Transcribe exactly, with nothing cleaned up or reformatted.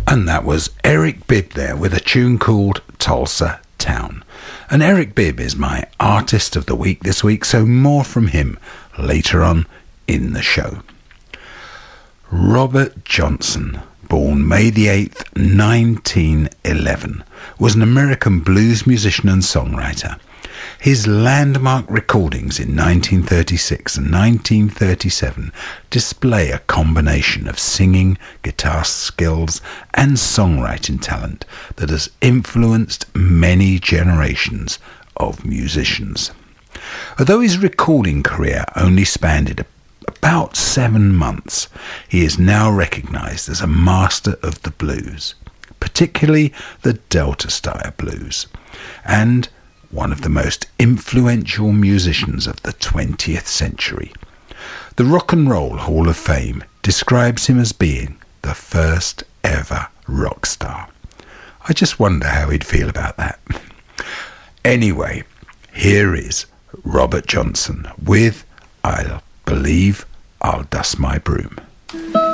And that was Eric Bibb there with a tune called Tulsa Town. And Eric Bibb is my artist of the week this week, so more from him later on in the show. Robert Johnson, born May the eighth, nineteen eleven, was an American blues musician and songwriter. His landmark recordings in nineteen thirty-six and nineteen thirty-seven display a combination of singing, guitar skills and songwriting talent that has influenced many generations of musicians. Although his recording career only spanned about seven months, he is now recognised as a master of the blues, particularly the Delta-style blues, and one of the most influential musicians of the twentieth century. The Rock and Roll Hall of Fame describes him as being the first ever rock star. I just wonder how he'd feel about that. Anyway, here is Robert Johnson with I'll Believe I'll Dust My Broom.